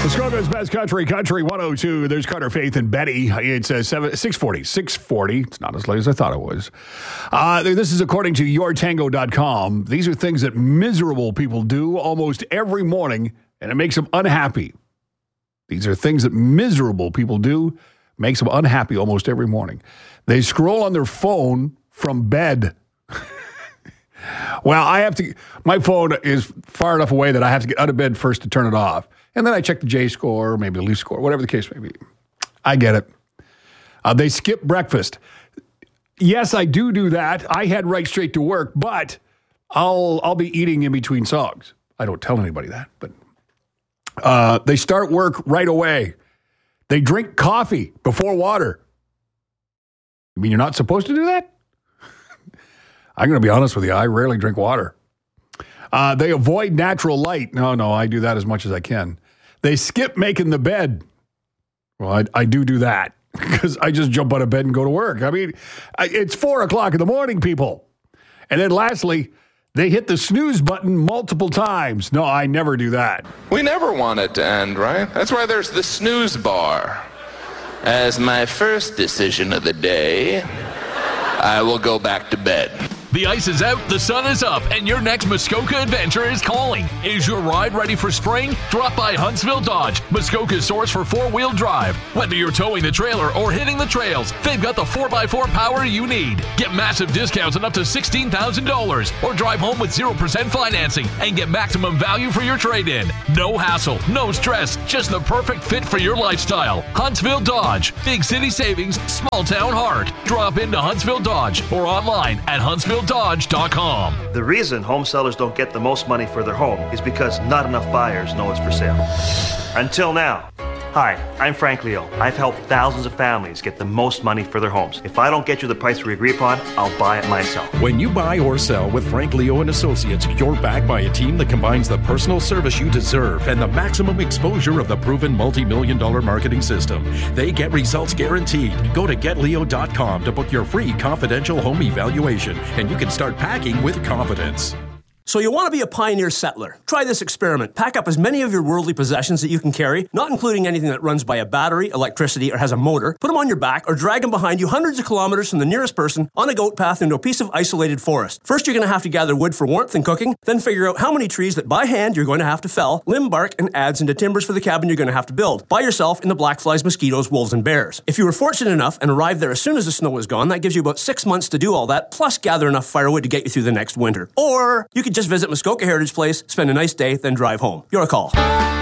Muskoka's Best Country, Country 102. There's Carter, Faith, and Betty. It's 640. It's not as late as I thought it was. This is according to yourtango.com. These are things that miserable people do almost every morning, and it makes them unhappy. These are things that miserable people do, makes them unhappy almost every morning. They scroll on their phone from bed. Well, my phone is far enough away that I have to get out of bed first to turn it off. And then I check the J score, maybe the Leaf score, whatever the case may be. I get it. They skip breakfast. Yes, I do that. I head right straight to work, but I'll be eating in between songs. I don't tell anybody that, but they start work right away. They drink coffee before water. You mean you're not supposed to do that? I'm going to be honest with you. I rarely drink water. They avoid natural light. No, I do that as much as I can. They skip making the bed. Well, I do that because I just jump out of bed and go to work. I mean, it's 4 o'clock in the morning, people. And then lastly, they hit the snooze button multiple times. No, I never do that. We never want it to end, right? That's why there's the snooze bar. As my first decision of the day, I will go back to bed. The ice is out, the sun is up, and your next Muskoka adventure is calling. Is your ride ready for spring? Drop by Huntsville Dodge, Muskoka's source for four-wheel drive. Whether you're towing the trailer or hitting the trails, they've got the 4x4 power you need. Get massive discounts on up to $16,000 or drive home with 0% financing and get maximum value for your trade-in. No hassle, no stress, just the perfect fit for your lifestyle. Huntsville Dodge, big city savings, small town heart. Drop into Huntsville Dodge or online at HuntsvilleDodge.com. The reason home sellers don't get the most money for their home is because not enough buyers know it's for sale. Until now. Hi, I'm Frank Leo. I've helped thousands of families get the most money for their homes. If I don't get you the price we agree upon, I'll buy it myself. When you buy or sell with Frank Leo and Associates, you're backed by a team that combines the personal service you deserve and the maximum exposure of the proven multi-million-dollar marketing system. They get results guaranteed. Go to GetLeo.com to book your free confidential home evaluation, and you can start packing with confidence. So you want to be a pioneer settler? Try this experiment. Pack up as many of your worldly possessions that you can carry, not including anything that runs by a battery, electricity, or has a motor. Put them on your back or drag them behind you hundreds of kilometers from the nearest person on a goat path into a piece of isolated forest. First, you're going to have to gather wood for warmth and cooking, then figure out how many trees that by hand you're going to have to fell, limb bark, and adze into timbers for the cabin you're going to have to build, by yourself in the black flies, mosquitoes, wolves, and bears. If you were fortunate enough and arrived there as soon as the snow was gone, that gives you about 6 months to do all that, plus gather enough firewood to get you through the next winter. Or you could just visit Muskoka Heritage Place, spend a nice day, then drive home. Your call.